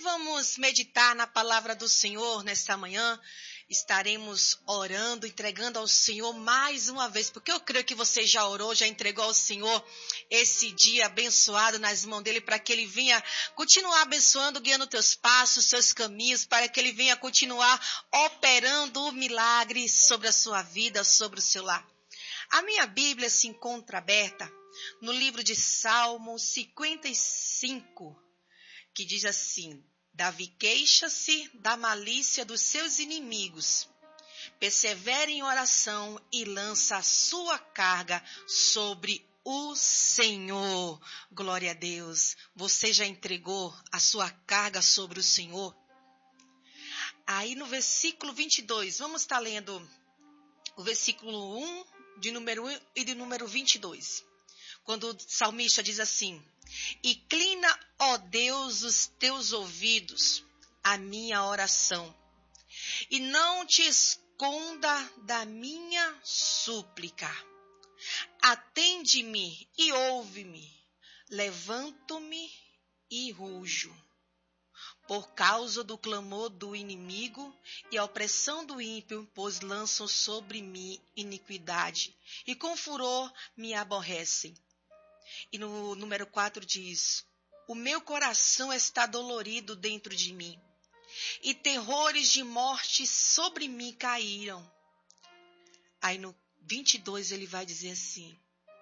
vamos meditar na palavra do Senhor nesta manhã. Estaremos orando, entregando ao Senhor mais uma vez, porque eu creio que você já orou, já entregou ao Senhor esse dia abençoado nas mãos dele, para que ele venha continuar abençoando, guiando teus passos, seus caminhos, para que ele venha continuar operando o milagre sobre a sua vida, sobre o seu lar. A minha Bíblia se encontra aberta no livro de Salmos 55, que diz assim: Davi queixa-se da malícia dos seus inimigos, persevera em oração e lança a sua carga sobre o Senhor. Glória a Deus. Você já entregou a sua carga sobre o Senhor? Aí no versículo 22, vamos estar lendo o versículo 1, de número 1 e de número 22. Quando o salmista diz assim: Inclina, ó Deus, os teus ouvidos à minha oração, e não te esconda da minha súplica. Atende-me e ouve-me, levanto-me e rujo. Por causa do clamor do inimigo e a opressão do ímpio, pois lançam sobre mim iniquidade, e com furor me aborrecem. E no número 4 diz: O meu coração está dolorido dentro de mim, e terrores de morte sobre mim caíram. Aí no 22 ele vai dizer assim: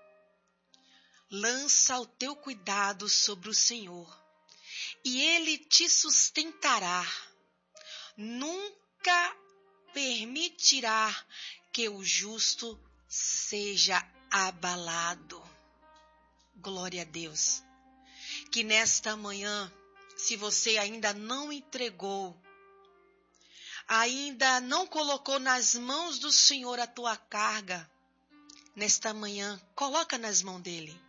Lança o teu cuidado sobre o Senhor, e ele te sustentará. Nunca permitirá que o justo seja abalado. Glória a Deus. Que nesta manhã, se você ainda não entregou, ainda não colocou nas mãos do Senhor a tua carga, nesta manhã, coloca nas mãos dele.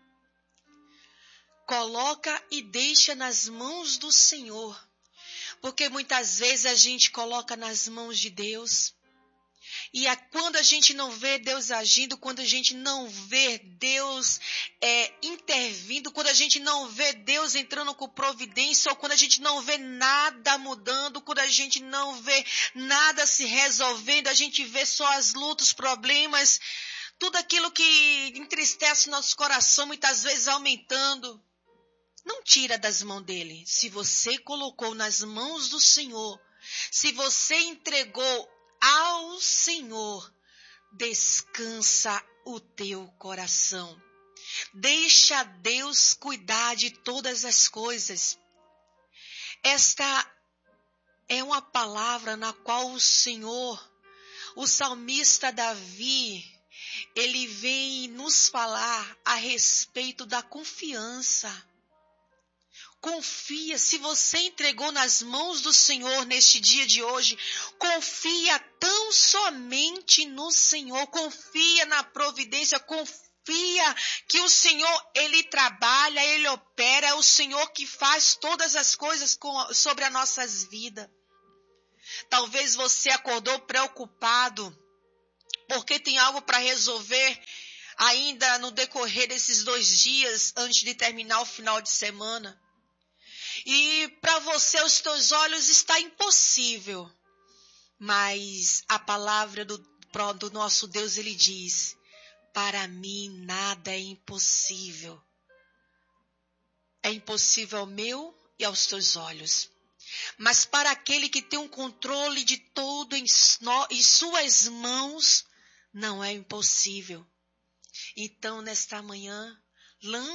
Coloca e deixa nas mãos do Senhor. Porque muitas vezes a gente coloca nas mãos de Deus. E quando a gente não vê Deus agindo, quando a gente não vê Deus intervindo, quando a gente não vê Deus entrando com providência, ou quando a gente não vê nada mudando, quando a gente não vê nada se resolvendo, a gente vê só as lutas, os problemas, tudo aquilo que entristece o nosso coração, muitas vezes aumentando. Não tira das mãos dele. Se você colocou nas mãos do Senhor, se você entregou ao Senhor, descansa o teu coração. Deixa Deus cuidar de todas as coisas. Esta é uma palavra na qual o Senhor, o salmista Davi, ele vem nos falar a respeito da confiança. Confia, se você entregou nas mãos do Senhor neste dia de hoje, confia tão somente no Senhor, confia na providência, confia que o Senhor, Ele trabalha, Ele opera, é o Senhor que faz todas as coisas sobre as nossas vidas. Talvez você acordou preocupado, porque tem algo para resolver ainda no decorrer desses 2 dias, antes de terminar o final de semana. E para você, os teus olhos está impossível. Mas a palavra do nosso Deus, ele diz: para mim nada é impossível. É impossível ao meu e aos teus olhos. Mas para aquele que tem um controle de tudo em suas mãos, não é impossível. Então, nesta manhã,